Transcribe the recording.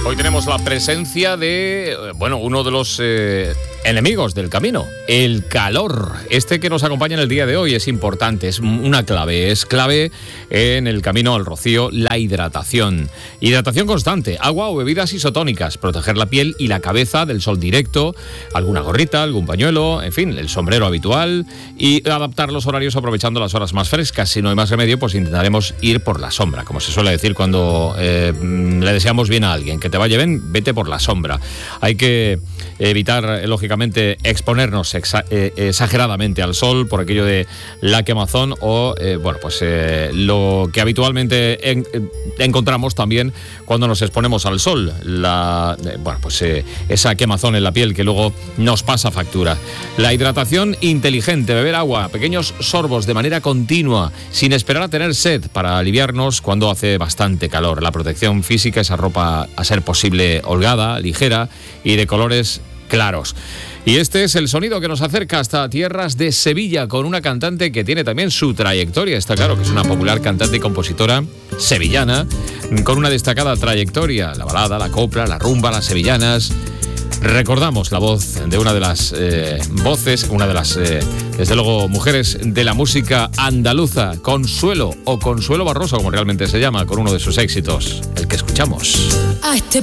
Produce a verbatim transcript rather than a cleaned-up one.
Hoy tenemos la presencia de, bueno, uno de los eh, enemigos del camino, el calor. Este que nos acompaña en el día de hoy es importante, es una clave, es clave en el camino al rocío, la hidratación. Hidratación constante, agua o bebidas isotónicas, proteger la piel y la cabeza del sol directo, alguna gorrita, algún pañuelo, en fin, el sombrero habitual y adaptar los horarios aprovechando las horas más frescas. Si no hay más remedio, pues intentaremos ir por la sombra, como se suele decir cuando eh, le deseamos bien a alguien, que te vaya bien, vete por la sombra. Hay que evitar, lógicamente, exponernos exa- eh, exageradamente al sol por aquello de la quemazón o, eh, bueno, pues eh, lo que habitualmente en, eh, encontramos también cuando nos exponemos al sol, la, eh, bueno, pues eh, esa quemazón en la piel que luego nos pasa factura. La hidratación inteligente, beber agua, pequeños sorbos de manera continua, sin esperar a tener sed para aliviarnos cuando hace bastante calor. La protección física, esa ropa a ser posible holgada, ligera y de colores claros. Y este es el sonido que nos acerca hasta tierras de Sevilla con una cantante que tiene también su trayectoria. Está claro que es una popular cantante y compositora sevillana con una destacada trayectoria. La balada, la copla, la rumba, las sevillanas. Recordamos la voz de una de las eh, voces, una de las, eh, desde luego, mujeres de la música andaluza, Consuelo, o Consuelo Barroso, como realmente se llama, con uno de sus éxitos, el que escuchamos. A este